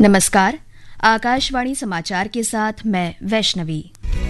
नमस्कार, आकाशवाणी समाचार के साथ मैं वैष्णवी।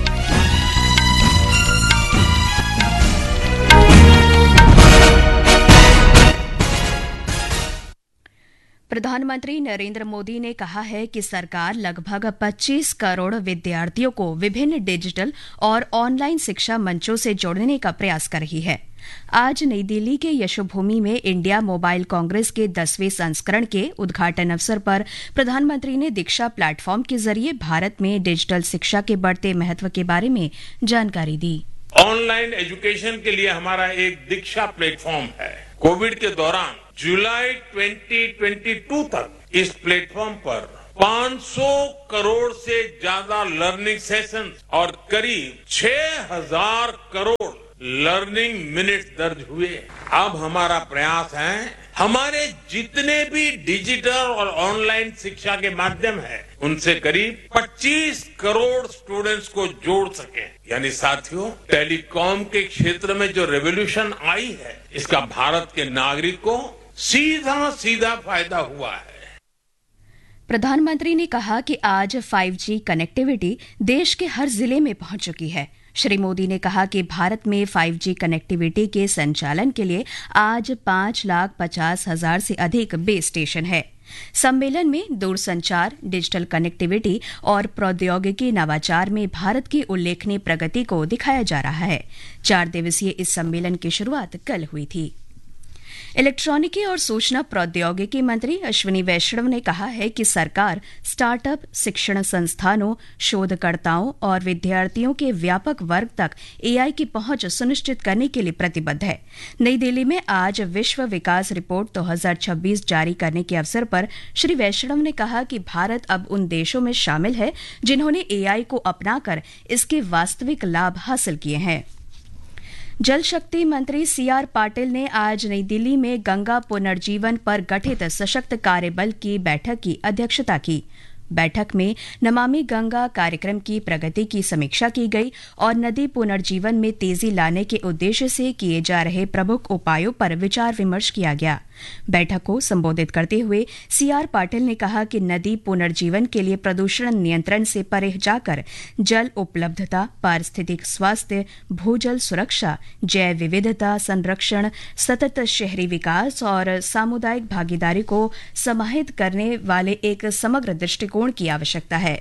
प्रधानमंत्री नरेंद्र मोदी ने कहा है कि सरकार लगभग 25 करोड़ विद्यार्थियों को विभिन्न डिजिटल और ऑनलाइन शिक्षा मंचों से जोड़ने का प्रयास कर रही है। आज नई दिल्ली के यशोभूमि में इंडिया मोबाइल कांग्रेस के 10वें संस्करण के उद्घाटन अवसर पर प्रधानमंत्री ने दीक्षा प्लेटफॉर्म के जरिए भारत में डिजिटल शिक्षा के बढ़ते महत्व के बारे में जानकारी दी। ऑनलाइन एजुकेशन के लिए हमारा एक दीक्षा प्लेटफॉर्म है। कोविड के दौरान जुलाई 2022 तक इस प्लेटफॉर्म पर 500 करोड़ से ज्यादा लर्निंग सेशंस और करीब 6000 करोड़ लर्निंग मिनट्स दर्ज हुए। अब हमारा प्रयास है हमारे जितने भी डिजिटल और ऑनलाइन शिक्षा के माध्यम है उनसे करीब 25 करोड़ स्टूडेंट्स को जोड़ सके। यानी साथियों, टेलीकॉम के क्षेत्र में जो रेवोल्यूशन आई है इसका भारत के नागरिक को सीधा फायदा हुआ है। प्रधानमंत्री ने कहा कि आज 5G कनेक्टिविटी देश के हर जिले में पहुंच चुकी है। श्री मोदी ने कहा कि भारत में 5G कनेक्टिविटी के संचालन के लिए आज 5,50,000 से अधिक बेस स्टेशन है। सम्मेलन में दूरसंचार, डिजिटल कनेक्टिविटी और प्रौद्योगिकी नवाचार में भारत की उल्लेखनीय प्रगति को दिखाया जा रहा है। 4 दिवसीय इस सम्मेलन की शुरुआत कल हुई थी। इलेक्ट्रॉनिकी और सूचना प्रौद्योगिकी मंत्री अश्विनी वैष्णव ने कहा है कि सरकार स्टार्टअप, शिक्षण संस्थानों, शोधकर्ताओं और विद्यार्थियों के व्यापक वर्ग तक AI की पहुंच सुनिश्चित करने के लिए प्रतिबद्ध है। नई दिल्ली में आज विश्व विकास रिपोर्ट 2026 जारी करने के अवसर पर श्री वैष्णव ने कहा कि भारत अब उन देशों में शामिल है जिन्होंने AI को अपनाकर इसके वास्तविक लाभ हासिल किए हैं। जल शक्ति मंत्री CR पाटिल ने आज नई दिल्ली में गंगा पुनर्जीवन पर गठित सशक्त कार्यबल की बैठक की अध्यक्षता की। बैठक में नमामि गंगा कार्यक्रम की प्रगति की समीक्षा की गई और नदी पुनर्जीवन में तेजी लाने के उद्देश्य से किए जा रहे प्रमुख उपायों पर विचार विमर्श किया गया। बैठक को संबोधित करते हुए CR पाटिल ने कहा कि नदी पुनर्जीवन के लिए प्रदूषण नियंत्रण से परे जाकर जल उपलब्धता, पारिस्थितिक स्वास्थ्य, भूजल सुरक्षा, जैव विविधता संरक्षण, सतत शहरी विकास और सामुदायिक भागीदारी को समाहित करने वाले एक समग्र दृष्टिकोण की आवश्यकता है।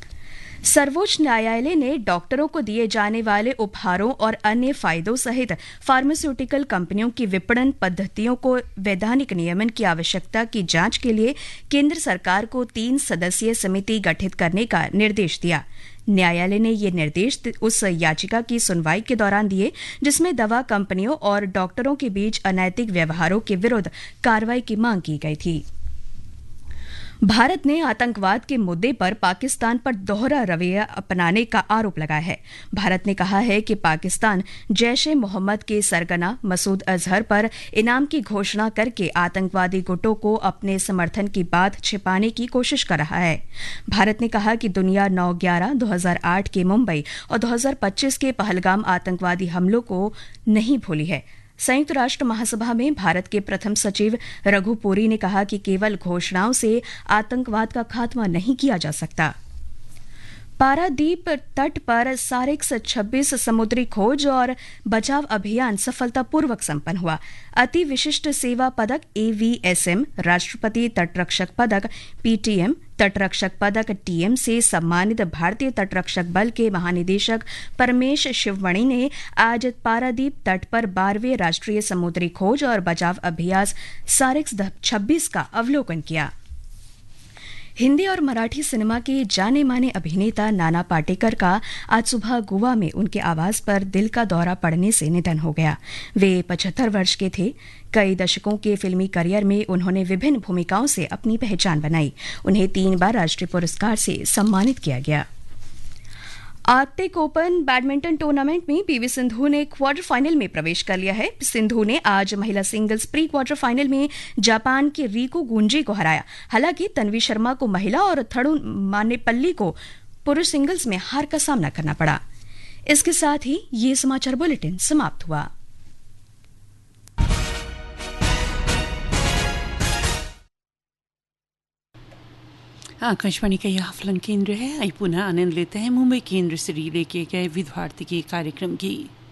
सर्वोच्च न्यायालय ने डॉक्टरों को दिए जाने वाले उपहारों और अन्य फायदों सहित फार्मास्यूटिकल कंपनियों की विपणन पद्धतियों को वैधानिक नियमन की आवश्यकता की जांच के लिए केंद्र सरकार को 3 सदस्यीय समिति गठित करने का निर्देश दिया। न्यायालय ने ये निर्देश उस याचिका की सुनवाई के दौरान दिए जिसमें दवा कंपनियों और डॉक्टरों के बीच अनैतिक व्यवहारों के विरुद्ध कार्रवाई की मांग की गई थी। भारत ने आतंकवाद के मुद्दे पर पाकिस्तान पर दोहरा रवैया अपनाने का आरोप लगाया है। भारत ने कहा है कि पाकिस्तान जैश-ए-मोहम्मद के सरगना मसूद अजहर पर इनाम की घोषणा करके आतंकवादी गुटों को अपने समर्थन की बात छिपाने की कोशिश कर रहा है। भारत ने कहा कि दुनिया 9/11, 2008 के मुंबई और 2025 के पहलगाम आतंकवादी हमलों को नहीं भूली है। संयुक्त राष्ट्र महासभा में भारत के प्रथम सचिव रघु पुरी ने कहा कि केवल घोषणाओं से आतंकवाद का खात्मा नहीं किया जा सकता। पारादीप तट पर सारिक्स 26 समुद्री खोज और बचाव अभियान सफलतापूर्वक संपन्न हुआ। अति विशिष्ट सेवा पदक AVSM, राष्ट्रपति तटरक्षक पदक PTM, तटरक्षक पदक TM से सम्मानित भारतीय तटरक्षक बल के महानिदेशक परमेश शिवमणि ने आज पारादीप तट पर 12वें राष्ट्रीय समुद्री खोज और बचाव अभियान सारिक्स 26 का अवलोकन किया। हिंदी और मराठी सिनेमा के जाने माने अभिनेता नाना पाटेकर का आज सुबह गोवा में उनके आवास पर दिल का दौरा पड़ने से निधन हो गया। वे 75 वर्ष के थे। कई दशकों के फिल्मी करियर में उन्होंने विभिन्न भूमिकाओं से अपनी पहचान बनाई। उन्हें 3 बार राष्ट्रीय पुरस्कार से सम्मानित किया गया। आर्कटिक ओपन बैडमिंटन टूर्नामेंट में PV सिंधु ने क्वार्टर फाइनल में प्रवेश कर लिया है। सिंधु ने आज महिला सिंगल्स प्री क्वार्टर फाइनल में जापान के रीको गुंजी को हराया। हालांकि तन्वी शर्मा को महिला और थरुण मानेपल्ली को पुरुष सिंगल्स में हार का सामना करना पड़ा। इसके साथ ही ये समाचार बुलेटिन समाप्त हुआ। आकाशवाणी का यह फलन केंद्र है। आई पुनः आनंद लेते हैं मुंबई केंद्र से रिले किए गए विद्यार्थी के कार्यक्रम की।